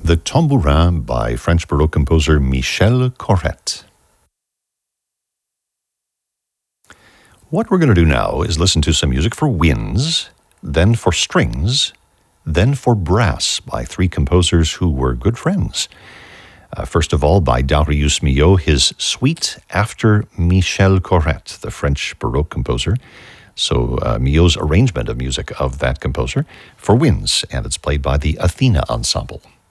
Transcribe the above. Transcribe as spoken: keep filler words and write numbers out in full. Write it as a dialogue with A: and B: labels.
A: The Tambourin by French Baroque composer Michel Corrette. What we're going to do now is listen to some music for winds, then for strings, then for brass by three composers who were good friends. Uh, first of all, by Darius Milhaud, his Suite after Michel Corrette, the French Baroque composer. So uh, Milhaud's arrangement of music of that composer for winds, and it's played by the Athena Ensemble.